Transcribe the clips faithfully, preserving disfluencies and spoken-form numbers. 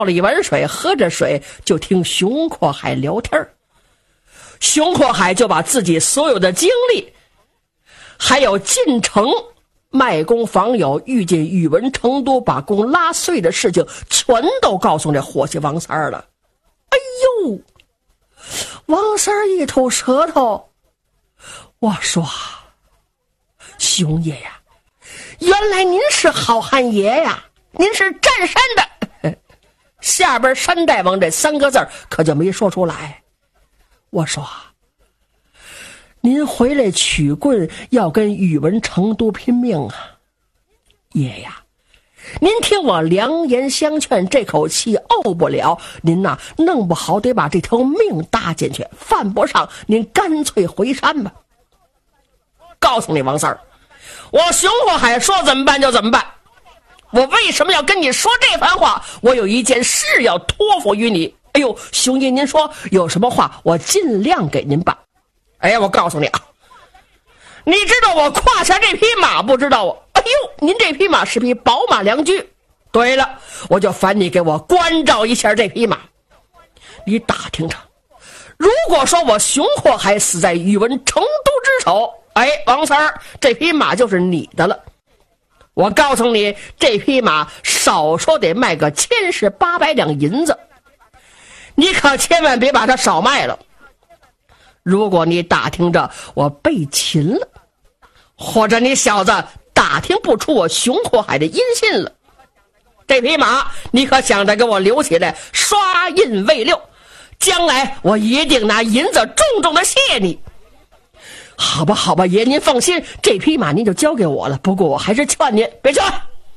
了一碗水，喝着水，就听熊阔海聊天。熊阔海就把自己所有的经历，还有进城卖功访友遇见宇文成都把功拉碎的事情全都告诉这伙计王三儿了。哎呦，王三儿一吐舌头，我说熊爷呀，原来您是好汉爷呀，您是占山的。下边山大王这三个字可就没说出来。我说您回来取棍要跟宇文成都拼命啊，爷呀，您听我良言相劝，这口气怄不了，您呐弄不好得把这条命搭进去，犯不上您干脆回山吧。告诉你王三儿，我熊阔海说怎么办就怎么办。我为什么要跟你说这番话？我有一件事要托付于你。哎呦，熊爷您说有什么话我尽量给您办。哎呀，我告诉你啊，你知道我胯下这匹马不知道啊？哎呦，您这匹马是匹宝马良驹。对了，我就烦你给我关照一下这匹马。你打听着，如果说我熊阔海死在宇文成都之手，哎，王三儿，这匹马就是你的了。我告诉你，这匹马少说得卖个千是八百两银子，你可千万别把它少卖了。如果你打听着我被擒了，或者你小子打听不出我熊阔海的音信了，这匹马你可想着给我留起来刷印未六，将来我一定拿银子重重的谢你。好吧好吧，爷您放心，这匹马您就交给我了，不过我还是劝您别劝。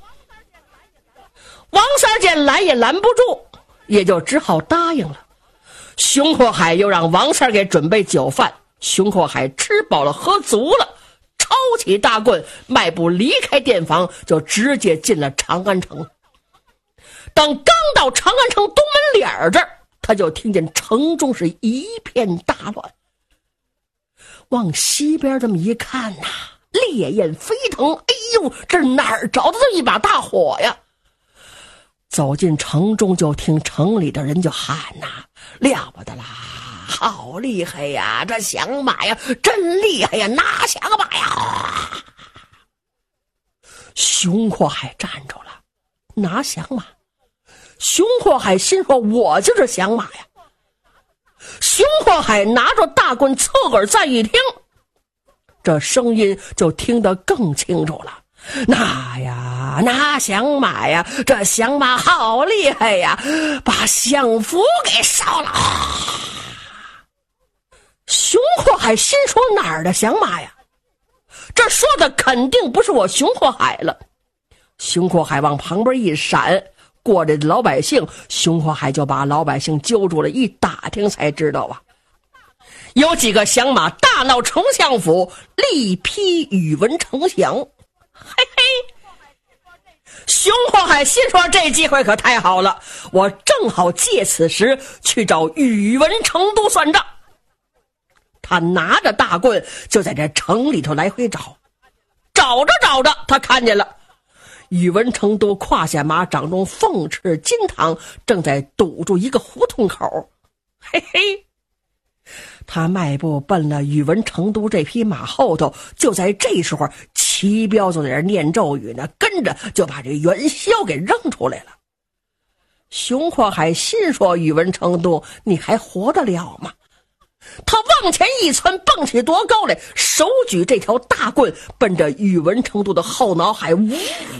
王三见拦也拦不住，也就只好答应了。熊阔海又让王三给准备酒饭，熊阔海吃饱了喝足了，抄起大棍，迈步离开店房，就直接进了长安城。等刚到长安城东门脸这儿，他就听见城中是一片大乱。往西边这么一看呐、啊，烈焰飞腾，哎呦，这哪儿找的这一把大火呀？走进城中，就听城里的人就喊呐、啊，了不得啦，好厉害呀，这响马呀真厉害呀，拿响马呀。熊阔海站住了，拿响马。熊阔海心说，我就是响马呀。熊阔海拿着大棍侧耳再一听，这声音就听得更清楚了。那呀，那响马呀，这响马好厉害呀，把相府给烧了。熊阔海心说，哪儿的响马呀？这说的肯定不是我熊阔海了。熊阔海往旁边一闪，过来的老百姓，熊阔海就把老百姓揪住了，一打听才知道啊，有几个响马大闹丞相府，力批宇文丞相。嘿嘿，熊阔海心说，这机会可太好了，我正好借此时去找宇文成都算账。他拿着大棍就在这城里头来回找，找着找着他看见了宇文成都胯下马掌中凤翅金堂，正在堵住一个胡同口。嘿嘿，他迈步奔了宇文成都这匹马后头，就在这时候齐彪就在这念咒语呢，跟着就把这元宵给扔出来了。熊阔海心说，宇文成都你还活得了吗？他往前一窜，蹦起多高来，手举这条大棍，奔着宇文成都的后脑海，呜，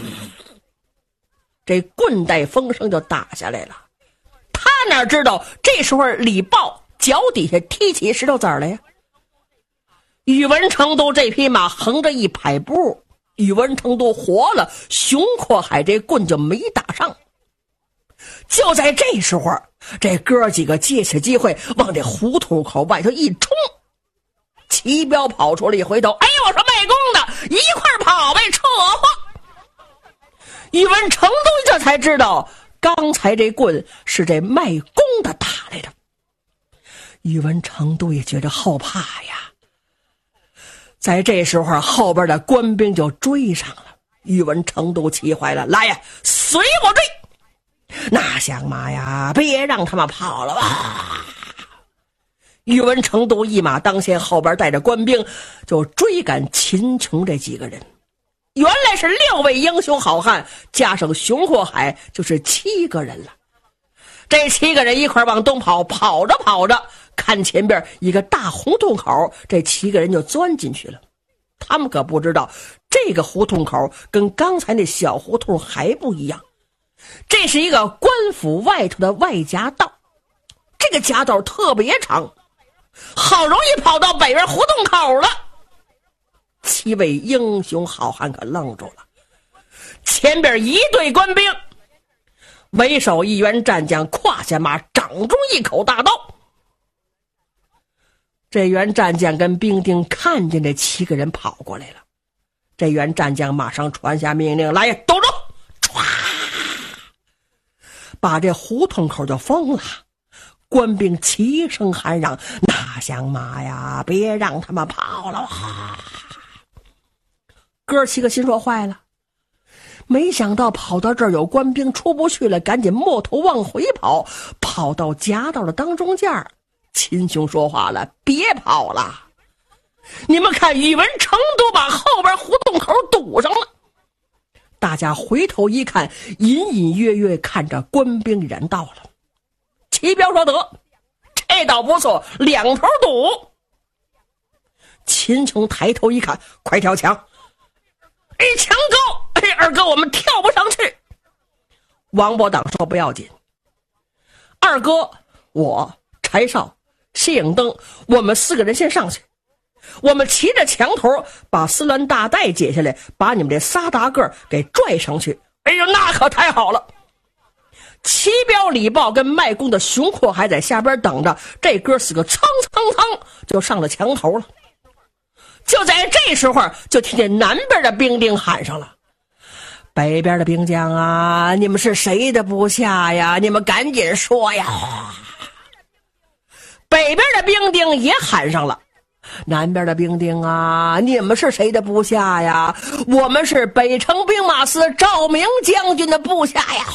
这棍带风声就打下来了。他哪知道这时候李豹脚底下踢起石头子来呀！宇文成都这匹马横着一排步，宇文成都活了，熊阔海这棍就没打上。就在这时候，这哥几个借此机会往这胡同口外头一冲，齐彪跑出来一回头，哎，我说卖功的一块跑呗，扯话。宇文成都这才知道，刚才这棍是这卖功的打来的。宇文成都也觉得后怕呀。在这时候，后边的官兵就追上了。宇文成都气坏了，来呀，随我追！ 那想妈呀，别让他们跑了吧！宇文成都一马当先，后边带着官兵就追赶秦琼这几个人。原来是六位英雄好汉加上熊阔海，就是七个人了。这七个人一块往东跑，跑着跑着，看前边一个大胡同口，这七个人就钻进去了。他们可不知道，这个胡同口跟刚才那小胡同还不一样，这是一个官府外头的外夹道，这个夹道特别长，好容易跑到北边胡同口了。七位英雄好汉可愣住了，前边一队官兵，为首一员战将胯下马，掌中一口大刀。这员战将跟兵丁看见这七个人跑过来了，这员战将马上传下命令来，都住！唰，把这胡同口就封了。官兵齐声喊嚷：那想妈呀，别让他们跑了啊！哥七个心说坏了，没想到跑到这儿有官兵出不去了，赶紧摸头往回跑，跑到夹道的当中间。秦琼说话了：别跑了，你们看宇文成都把后边胡同口堵上了。大家回头一看，隐隐约约看着官兵人到了。齐彪说：得，这倒不错，两头堵。秦琼抬头一看，快跳墙！哎，墙高！哎，二哥，我们跳不上去。王伯党说：不要紧，二哥，我柴少、谢影灯，我们四个人先上去，我们骑着墙头把丝鸾大带解下来，把你们这仨大个给拽上去。哎呦，那可太好了！齐彪、李豹跟卖弓的熊阔还在下边等着，这哥四个蹭蹭蹭就上了墙头了。就在这时候，就听见南边的兵丁喊上了：北边的兵将啊，你们是谁的部下呀？你们赶紧说呀！北边的兵丁也喊上了：南边的兵丁啊，你们是谁的部下呀？我们是北城兵马司赵明将军的部下呀！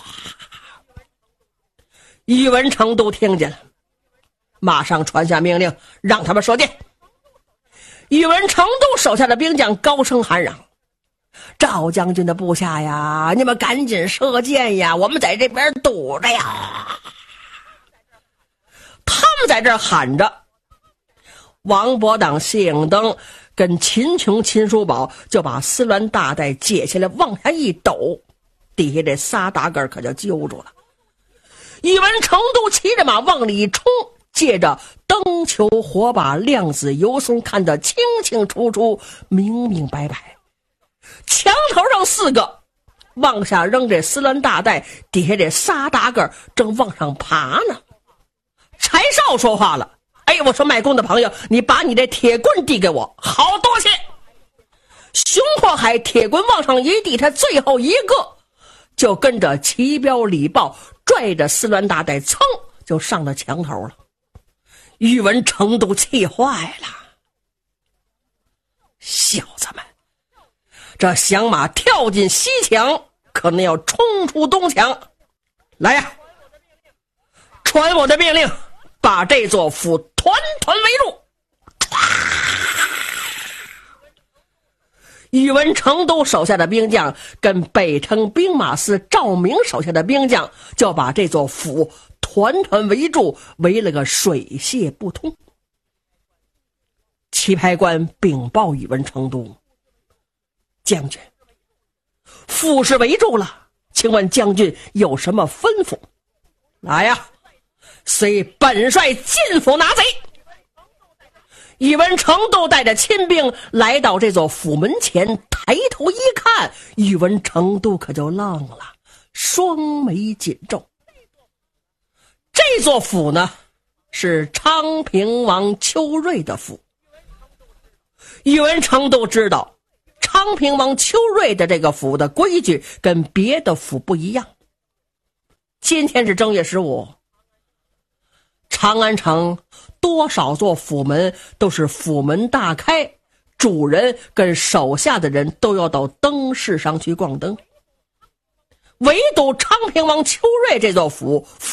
宇文成都听见了，马上传下命令，让他们射箭。宇文成都手下的兵将高声喊嚷：赵将军的部下呀，你们赶紧射箭呀，我们在这边堵着呀！他们在这儿喊着，王伯党、谢影灯跟秦琼、秦叔宝就把丝鸾大带解下来，往下一抖，底下这仨大个可就揪住了。宇文成都骑着马往里冲，借着灯球火把，量子游松看得清清楚楚，明明白白。墙头上四个往下扔这丝鸾大带，底下这仨大个正往上爬呢。柴少说话了：哎，我说卖弓的朋友，你把你这铁棍递给我。好，多谢。熊阔海铁棍往上一递，他最后一个就跟着齐彪、李豹拽着丝鸾大带，噌就上了墙头了。宇文成都气坏了，小子们，这响马跳进西墙，可能要冲出东墙。来呀，传我的命令，把这座府团团围住。宇文成都手下的兵将跟北城兵马司赵明手下的兵将就把这座府团团围住，围了个水泄不通。棋牌官禀报宇文成都：将军，府是围住了，请问将军有什么吩咐？来呀，随本帅进府拿贼。宇文成都带着亲兵来到这座府门前，抬头一看，宇文成都可就愣了，双眉紧皱。这座府呢，是昌平王邱瑞的府。宇文成都知道，昌平王邱瑞的这个府的规矩跟别的府不一样。今天是正月十五，长安城多少座府门都是府门大开，主人跟手下的人都要到灯市上去逛灯。 唯独长平王裘瑞这座府